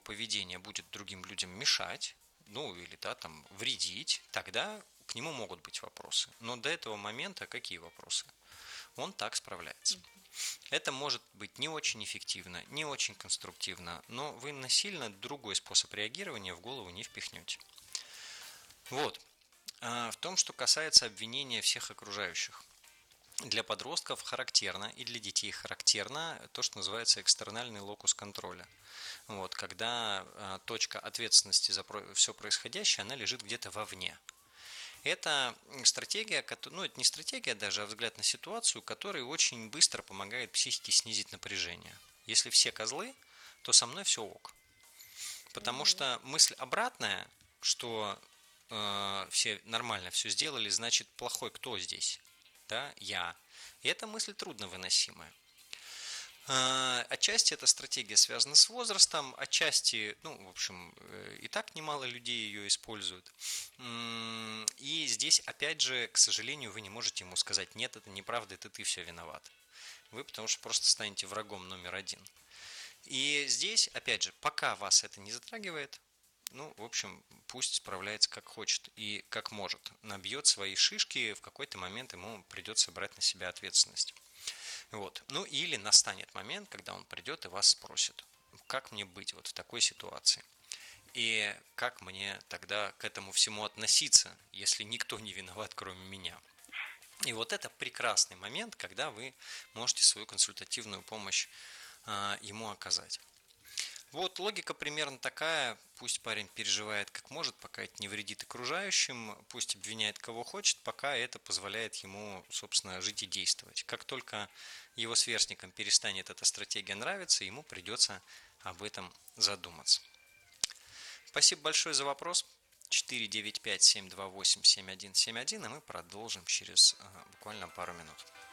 поведение будет другим людям мешать, ну или да, там, вредить, тогда к нему могут быть вопросы. Но до этого момента какие вопросы? Он так справляется. Это может быть не очень эффективно, не очень конструктивно, но вы насильно другой способ реагирования в голову не впихнете. Вот. В том, что касается обвинения всех окружающих. Для подростков характерно и для детей характерно то, что называется экстернальный локус контроля. Вот, когда точка ответственности за все происходящее, она лежит где-то вовне. Это стратегия, ну это не стратегия даже, а взгляд на ситуацию, который очень быстро помогает психике снизить напряжение. Если все козлы, то со мной все ок. Потому что мысль обратная, что все нормально все сделали, значит плохой кто здесь? Да, я. И эта мысль трудновыносимая. Отчасти эта стратегия связана с возрастом, отчасти, ну, в общем, и так немало людей ее используют. И здесь, опять же, к сожалению, вы не можете ему сказать: нет, это неправда, это ты все виноват. Вы потому что просто станете врагом номер один. И здесь, опять же, пока вас это не затрагивает, ну, в общем, пусть справляется как хочет и как может. Набьет свои шишки, в какой-то момент ему придется брать на себя ответственность. Вот. Ну или настанет момент, когда он придет и вас спросит: как мне быть вот в такой ситуации? И как мне тогда к этому всему относиться, если никто не виноват, кроме меня? И вот это прекрасный момент, когда вы можете свою консультативную помощь ему оказать. Вот логика примерно такая. Пусть парень переживает как может, пока это не вредит окружающим, пусть обвиняет кого хочет, пока это позволяет ему, собственно, жить и действовать. Как только его сверстникам перестанет эта стратегия нравиться, ему придется об этом задуматься. Спасибо большое за вопрос. 495-728-7171, и мы продолжим через буквально пару минут.